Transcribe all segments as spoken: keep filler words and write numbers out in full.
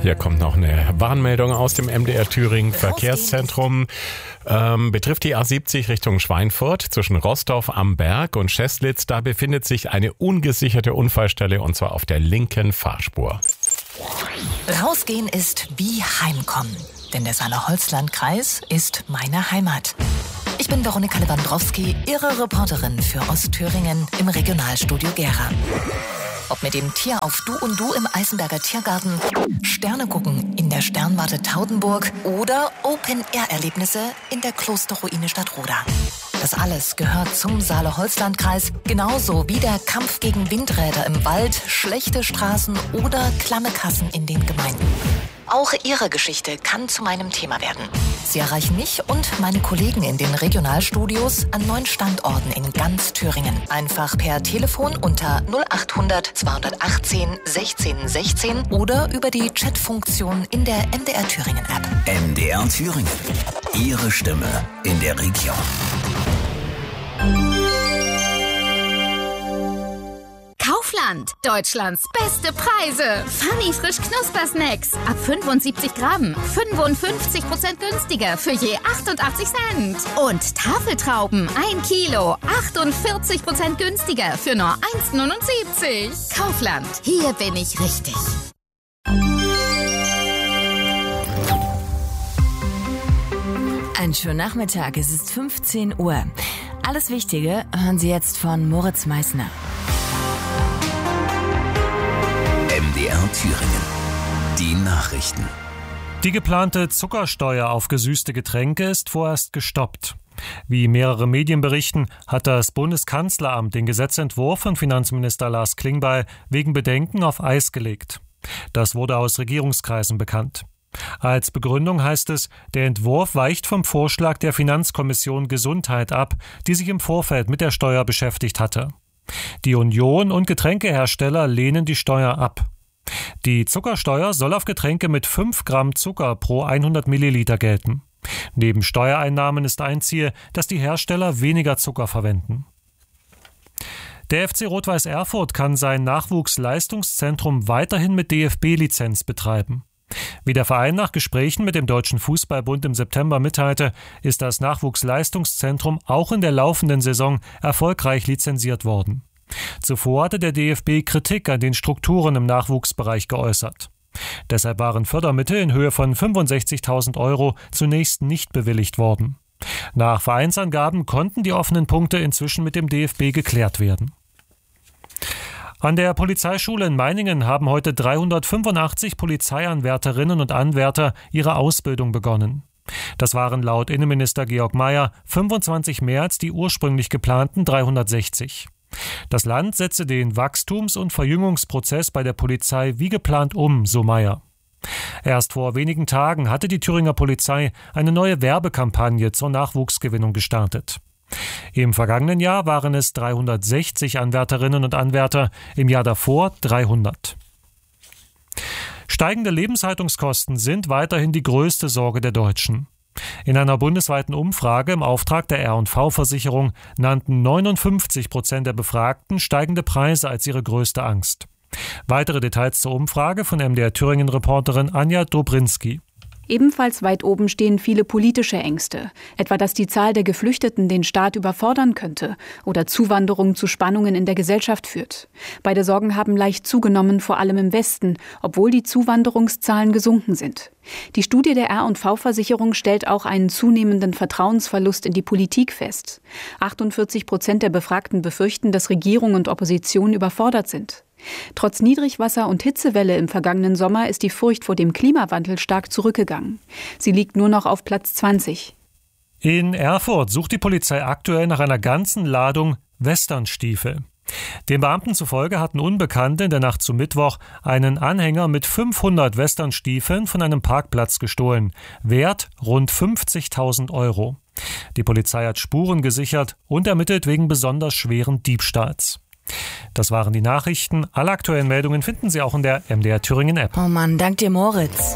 Hier kommt noch eine Warnmeldung aus dem M D R Thüringen Verkehrszentrum. Ähm, betrifft die A siebzig Richtung Schweinfurt zwischen Rostorf am Berg und Scheslitz. Da befindet sich eine ungesicherte Unfallstelle und zwar auf der linken Fahrspur. Rausgehen ist wie Heimkommen, denn der Saale-Holzland-Kreis ist meine Heimat. Ich bin Veronika Lewandowski, Ihre Reporterin für Ostthüringen im Regionalstudio Gera. Ob mit dem Tier auf Du und Du im Eisenberger Tiergarten, Sterne gucken in der Sternwarte Taudenburg oder Open-Air-Erlebnisse in der Klosterruine Stadtroda. Das alles gehört zum Saale-Holzland-Kreis, genauso wie der Kampf gegen Windräder im Wald, schlechte Straßen oder klamme Kassen in den Gemeinden. Auch Ihre Geschichte kann zu meinem Thema werden. Sie erreichen mich und meine Kollegen in den Regionalstudios an neun Standorten in ganz Thüringen. Einfach per Telefon unter null achthundert zweihundertachtzehn sechzehn sechzehn oder über die Chatfunktion in der M D R Thüringen App. M D R Thüringen. Ihre Stimme in der Region. Kaufland, Deutschlands beste Preise. Funny frisch Knuspersnacks. Ab fünfundsiebzig Gramm. fünfundfünfzig Prozent günstiger für je achtundachtzig Cent. Und Tafeltrauben, ein Kilo. achtundvierzig Prozent günstiger für nur eins neunundsiebzig. Kaufland, hier bin ich richtig. Einen schönen Nachmittag, es ist fünfzehn Uhr. Alles Wichtige hören Sie jetzt von Moritz Meissner. M D R Thüringen. Die Nachrichten. Die geplante Zuckersteuer auf gesüßte Getränke ist vorerst gestoppt. Wie mehrere Medien berichten, hat das Bundeskanzleramt den Gesetzentwurf von Finanzminister Lars Klingbeil wegen Bedenken auf Eis gelegt. Das wurde aus Regierungskreisen bekannt. Als Begründung heißt es, der Entwurf weicht vom Vorschlag der Finanzkommission Gesundheit ab, die sich im Vorfeld mit der Steuer beschäftigt hatte. Die Union und Getränkehersteller lehnen die Steuer ab. Die Zuckersteuer soll auf Getränke mit fünf Gramm Zucker pro hundert Milliliter gelten. Neben Steuereinnahmen ist ein Ziel, dass die Hersteller weniger Zucker verwenden. Der F C Rot-Weiß Erfurt kann sein Nachwuchsleistungszentrum weiterhin mit D F B-Lizenz betreiben. Wie der Verein nach Gesprächen mit dem Deutschen Fußballbund im September mitteilte, ist das Nachwuchsleistungszentrum auch in der laufenden Saison erfolgreich lizenziert worden. Zuvor hatte der D F B Kritik an den Strukturen im Nachwuchsbereich geäußert. Deshalb waren Fördermittel in Höhe von fünfundsechzigtausend Euro zunächst nicht bewilligt worden. Nach Vereinsangaben konnten die offenen Punkte inzwischen mit dem D F B geklärt werden. An der Polizeischule in Meiningen haben heute dreihundertfünfundachtzig Polizeianwärterinnen und Anwärter ihre Ausbildung begonnen. Das waren laut Innenminister Georg Mayer fünfundzwanzig mehr als die ursprünglich geplanten dreihundertsechzig. Das Land setze den Wachstums- und Verjüngungsprozess bei der Polizei wie geplant um, so Mayer. Erst vor wenigen Tagen hatte die Thüringer Polizei eine neue Werbekampagne zur Nachwuchsgewinnung gestartet. Im vergangenen Jahr waren es dreihundertsechzig Anwärterinnen und Anwärter, im Jahr davor dreihundert. Steigende Lebenshaltungskosten sind weiterhin die größte Sorge der Deutschen. In einer bundesweiten Umfrage im Auftrag der R und V-Versicherung nannten neunundfünfzig Prozent der Befragten steigende Preise als ihre größte Angst. Weitere Details zur Umfrage von M D R Thüringen-Reporterin Anja Dobrinski. Ebenfalls weit oben stehen viele politische Ängste, etwa dass die Zahl der Geflüchteten den Staat überfordern könnte oder Zuwanderung zu Spannungen in der Gesellschaft führt. Beide Sorgen haben leicht zugenommen, vor allem im Westen, obwohl die Zuwanderungszahlen gesunken sind. Die Studie der R und V-Versicherung stellt auch einen zunehmenden Vertrauensverlust in die Politik fest. achtundvierzig Prozent der Befragten befürchten, dass Regierung und Opposition überfordert sind. Trotz Niedrigwasser und Hitzewelle im vergangenen Sommer ist die Furcht vor dem Klimawandel stark zurückgegangen. Sie liegt nur noch auf Platz zwanzig. In Erfurt sucht die Polizei aktuell nach einer ganzen Ladung Westernstiefel. Den Beamten zufolge hatten Unbekannte in der Nacht zu Mittwoch einen Anhänger mit fünfhundert Westernstiefeln von einem Parkplatz gestohlen. Wert rund fünfzigtausend Euro. Die Polizei hat Spuren gesichert und ermittelt wegen besonders schweren Diebstahls. Das waren die Nachrichten. Alle aktuellen Meldungen finden Sie auch in der M D R Thüringen App. Oh Mann, dank dir, Moritz.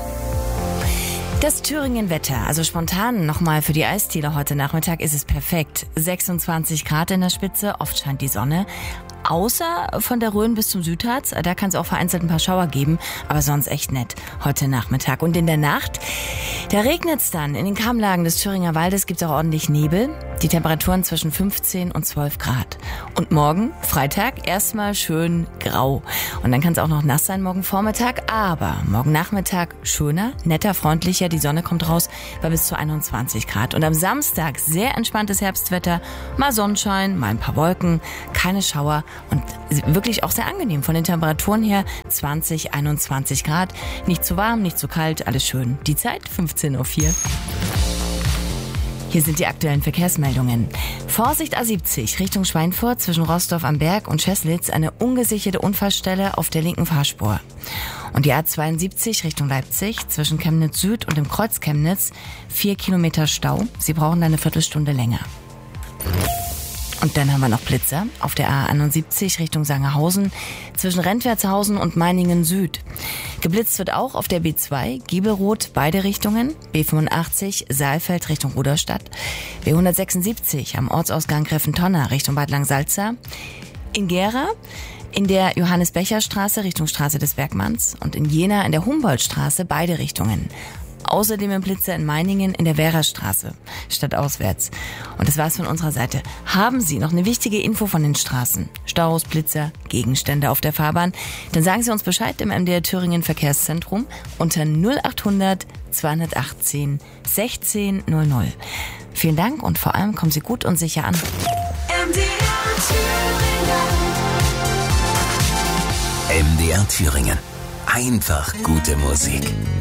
Das Thüringen-Wetter, also spontan nochmal für die Eisdiele heute Nachmittag, ist es perfekt. sechsundzwanzig Grad in der Spitze, oft scheint die Sonne. außer von der Rhön bis zum Südharz. Da kann es auch vereinzelt ein paar Schauer geben, aber sonst echt nett heute Nachmittag. Und in der Nacht, da regnet es dann. In den Kammlagen des Thüringer Waldes gibt es auch ordentlich Nebel. Die Temperaturen zwischen fünfzehn und zwölf Grad. Und morgen, Freitag, erstmal schön grau. Und dann kann es auch noch nass sein morgen Vormittag, aber morgen Nachmittag schöner, netter, freundlicher. Die Sonne kommt raus bei bis zu einundzwanzig Grad. Und am Samstag sehr entspanntes Herbstwetter. Mal Sonnenschein, mal ein paar Wolken, keine Schauer und wirklich auch sehr angenehm von den Temperaturen her. zwanzig, einundzwanzig Grad. Nicht zu warm, nicht zu kalt, alles schön. Die Zeit fünfzehn Uhr vier. Hier sind die aktuellen Verkehrsmeldungen. Vorsicht A siebzig Richtung Schweinfurt zwischen Rostow am Berg und Scheslitz eine ungesicherte Unfallstelle auf der linken Fahrspur. Und die A zweiundsiebzig Richtung Leipzig zwischen Chemnitz Süd und dem Kreuz Chemnitz vier Kilometer Stau. Sie brauchen eine Viertelstunde länger. Und dann haben wir noch Blitzer auf der A einundsiebzig Richtung Sangerhausen zwischen Rentwertshausen und Meiningen Süd. Geblitzt wird auch auf der B zwei Giebelroth beide Richtungen, B fünfundachtzig Saalfeld Richtung Rudolstadt, B hundertsechsundsiebzig am Ortsausgang Greffentonner Richtung Bad Langsalza, in Gera in der Johannes-Becher-Straße Richtung Straße des Bergmanns und in Jena in der Humboldtstraße beide Richtungen. Außerdem im Blitzer in Meiningen in der Werrastraße, stadtauswärts. Und das war's von unserer Seite. Haben Sie noch eine wichtige Info von den Straßen? Staus, Blitzer, Gegenstände auf der Fahrbahn? Dann sagen Sie uns Bescheid im M D R Thüringen Verkehrszentrum unter null achthundert zweihundertachtzehn sechzehn null null. Vielen Dank und vor allem kommen Sie gut und sicher an. M D R Thüringen. M D R Thüringen. Einfach gute Musik.